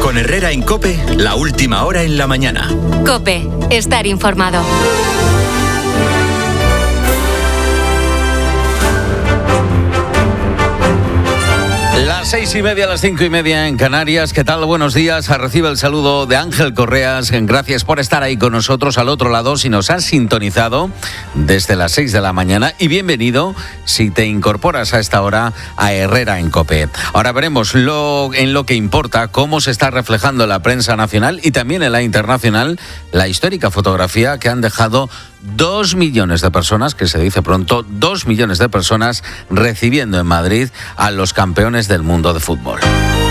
Con Herrera en COPE, la última hora en la mañana. COPE, estar informado. Las 6:30, las 5:30 en Canarias. ¿Qué tal? Buenos días. Recibe el saludo de Ángel Correas. Gracias por estar ahí con nosotros al otro lado si nos has sintonizado desde las 6 de la mañana. Y bienvenido si te incorporas a esta hora a Herrera en COPE. Ahora veremos en lo que importa, cómo se está reflejando en la prensa nacional y también en la internacional la histórica fotografía que han dejado 2 millones de personas, que se dice pronto, 2 millones de personas recibiendo en Madrid a los campeones del mundo de fútbol.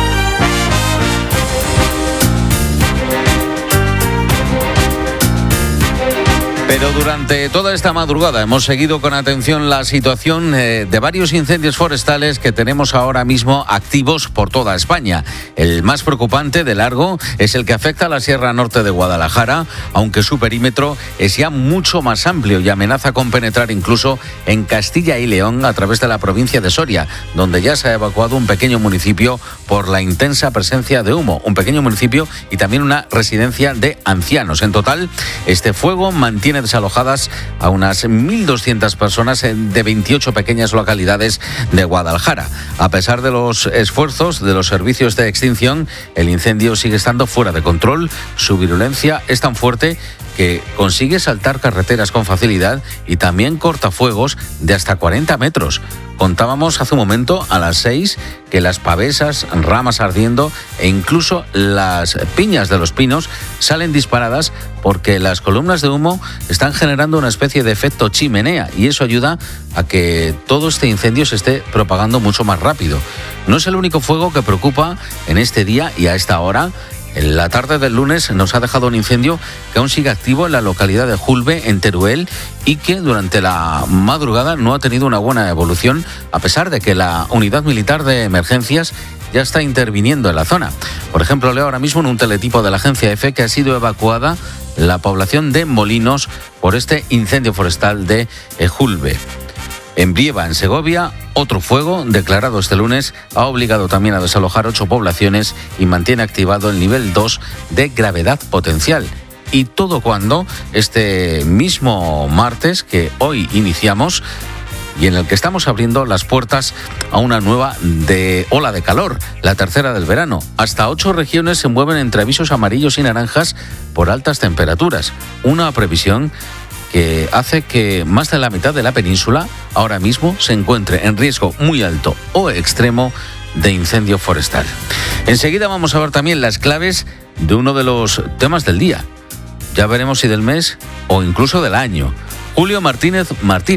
Pero durante toda esta madrugada hemos seguido con atención la situación de varios incendios forestales que tenemos ahora mismo activos por toda España. El más preocupante de largo es el que afecta a la Sierra Norte de Guadalajara, aunque su perímetro es ya mucho más amplio y amenaza con penetrar incluso en Castilla y León a través de la provincia de Soria, donde ya se ha evacuado un pequeño municipio por la intensa presencia de humo. Un pequeño municipio y también una residencia de ancianos. En total, este fuego mantiene desalojadas a unas 1.200 personas de 28 pequeñas localidades de Guadalajara. A pesar de los esfuerzos de los servicios de extinción, el incendio sigue estando fuera de control. Su virulencia es tan fuerte que consigue saltar carreteras con facilidad y también cortafuegos de hasta 40 metros. Contábamos hace un momento a las 6 que las pavesas, ramas ardiendo e incluso las piñas de los pinos salen disparadas porque las columnas de humo están generando una especie de efecto chimenea y eso ayuda a que todo este incendio se esté propagando mucho más rápido. No es el único fuego que preocupa en este día y a esta hora. En la tarde del lunes nos ha dejado un incendio que aún sigue activo en la localidad de Julbe, en Teruel, y que durante la madrugada no ha tenido una buena evolución, a pesar de que la unidad militar de emergencias ya está interviniendo en la zona. Por ejemplo, leo ahora mismo en un teletipo de la agencia EFE que ha sido evacuada la población de Molinos por este incendio forestal de Julbe. En Brieva, en Segovia, otro fuego declarado este lunes ha obligado también a desalojar 8 poblaciones y mantiene activado el nivel 2 de gravedad potencial. Y todo cuando este mismo martes que hoy iniciamos y en el que estamos abriendo las puertas a una nueva ola de calor, la tercera del verano. Hasta 8 regiones se mueven entre avisos amarillos y naranjas por altas temperaturas. Una previsión que hace que más de la mitad de la península ahora mismo se encuentre en riesgo muy alto o extremo de incendio forestal. Enseguida vamos a ver también las claves de uno de los temas del día. Ya veremos si del mes o incluso del año. Julio Martínez,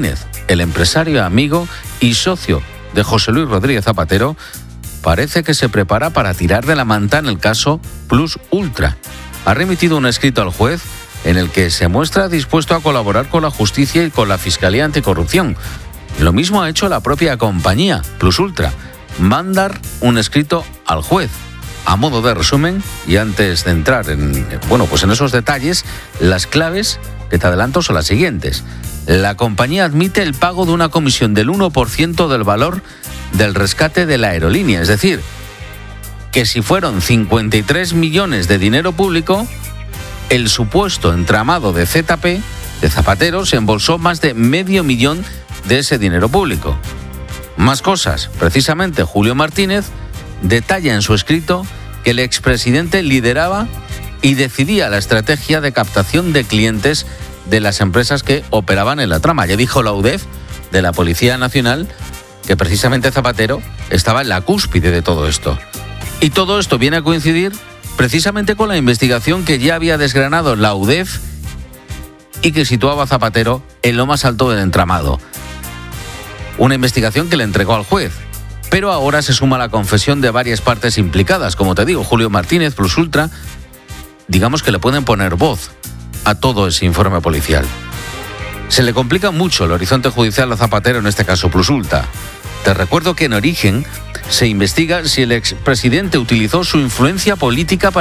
el empresario, amigo y socio de José Luis Rodríguez Zapatero, parece que se prepara para tirar de la manta en el caso Plus Ultra. Ha remitido un escrito al juez en el que se muestra dispuesto a colaborar con la justicia y con la Fiscalía Anticorrupción. Lo mismo ha hecho la propia compañía, Plus Ultra, mandar un escrito al juez. A modo de resumen, y antes de entrar en esos detalles, las claves que te adelanto son las siguientes. La compañía admite el pago de una comisión del 1% del valor del rescate de la aerolínea, es decir, que si fueron 53 millones de dinero público, el supuesto entramado de ZP, de Zapatero, se embolsó más de $500,000 de ese dinero público. Más cosas. Precisamente Julio Martínez detalla en su escrito que el expresidente lideraba y decidía la estrategia de captación de clientes de las empresas que operaban en la trama. Ya dijo la UDEF de la Policía Nacional que precisamente Zapatero estaba en la cúspide de todo esto. Y todo esto viene a coincidir precisamente con la investigación que ya había desgranado la UDEF y que situaba a Zapatero en lo más alto del entramado. Una investigación que le entregó al juez. Pero ahora se suma la confesión de varias partes implicadas. Como te digo, Julio Martínez, Plus Ultra, digamos que le pueden poner voz a todo ese informe policial. Se le complica mucho el horizonte judicial a Zapatero, en este caso Plus Ultra. Te recuerdo que en origen se investiga si el expresidente utilizó su influencia política para